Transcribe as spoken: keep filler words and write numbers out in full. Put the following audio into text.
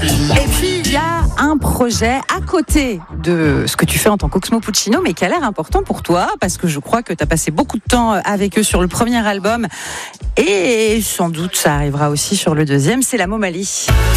Et puis il y a un projet à côté de ce que tu fais en tant qu'Oxmo Puccino, mais qui a l'air important pour toi, parce que je crois que tu as passé beaucoup de temps avec eux sur le premier album, et sans doute ça arrivera aussi sur le deuxième, c'est la Momalie.